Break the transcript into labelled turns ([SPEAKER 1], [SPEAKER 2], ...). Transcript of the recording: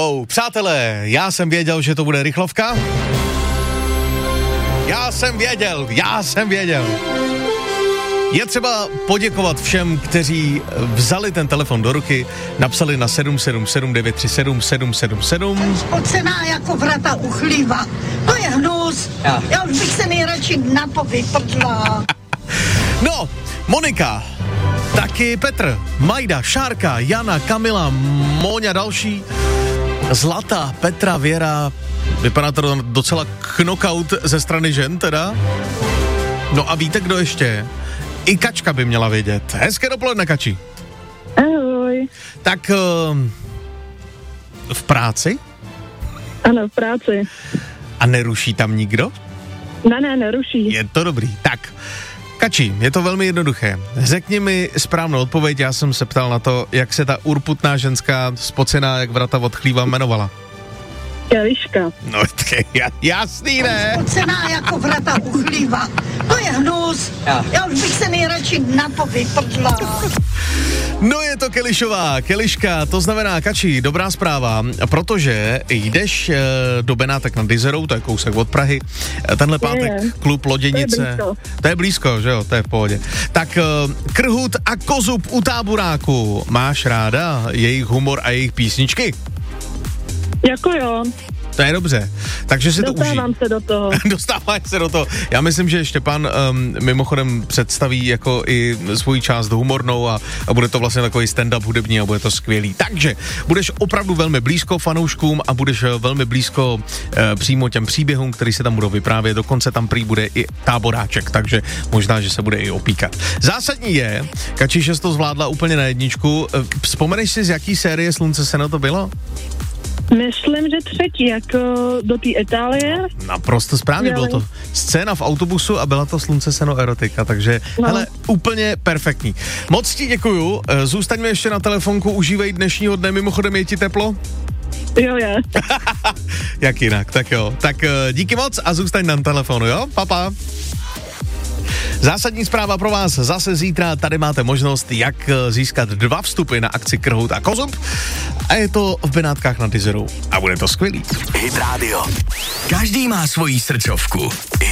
[SPEAKER 1] Wow, přátelé, já jsem věděl, že to bude rychlovka. Já jsem věděl. Je třeba poděkovat všem, kteří vzali ten telefon do ruky, napsali na 777 937 777.
[SPEAKER 2] Spocená jako vrata u chlíva. To je hnus. Já už bych se nejradši na to vyprdla.
[SPEAKER 1] No, Monika, taky Petr, Majda, Šárka, Jana, Kamila, Móňa další, Zlata, Petra, Věra, vypadá to docela knockout ze strany žen teda. No a víte, kdo ještě? I Kačka by měla vědět. Hezké dopoledne, Kači.
[SPEAKER 3] Ahoj.
[SPEAKER 1] Tak v práci?
[SPEAKER 3] Ano, v práci.
[SPEAKER 1] A neruší tam nikdo?
[SPEAKER 3] Ne, neruší.
[SPEAKER 1] Je to dobrý. Tak, Kači, je to velmi jednoduché. Řekni mi správnou odpověď, já jsem se ptal na to, jak se ta urputná ženská spocená jak vrata od chlíva jmenovala.
[SPEAKER 3] Eliška.
[SPEAKER 1] No, jasný, ne?
[SPEAKER 2] Spocená jako vrata u chlíva. To je hnus. Já už bych se nejradši na to vyprdla.
[SPEAKER 1] No je to Keliška, to znamená, Kači, dobrá zpráva, protože jdeš do Benátek nad Izerou, to je kousek od Prahy, tenhle pátek klub Loděnice. To je blízko, že jo, to je v pohodě. Tak Krhut a Kozub u Táboráku, máš ráda jejich humor a jejich písničky?
[SPEAKER 3] Jako jo.
[SPEAKER 1] To je dobře, takže si to užij. Dostáváš se do toho. Já myslím, že Štěpán mimochodem představí jako i svou část humornou a bude to vlastně takový stand-up hudební a bude to skvělý. Takže budeš opravdu velmi blízko fanouškům a budeš velmi blízko přímo těm příběhům, který se tam budou vyprávět. Dokonce tam prý bude i táboráček, takže možná, že se bude i opíkat. Zásadní je, Kači, že jsi to zvládla úplně na jedničku. Vzpomeneš si, z jaký série Slunce seno to bylo?
[SPEAKER 3] Myslím, že třetí, jako do té Itálie.
[SPEAKER 1] Naprosto správně, bylo to scéna v autobusu a byla to Slunce seno erotika, takže hele, úplně perfektní. Moc ti děkuju, zůstaňme ještě na telefonku, užívej dnešního dne, mimochodem je ti teplo?
[SPEAKER 3] Jo, je.
[SPEAKER 1] Jak jinak, tak jo. Tak díky moc a zůstaň na telefonu, jo? Pa. Zásadní zpráva pro vás, zase zítra tady máte možnost, jak získat 2 vstupy na akci Krhout a Kozub a je to v Benátkách nad Izerou a bude to skvělý.
[SPEAKER 4] Hit Radio. Každý má svoji srdcovku.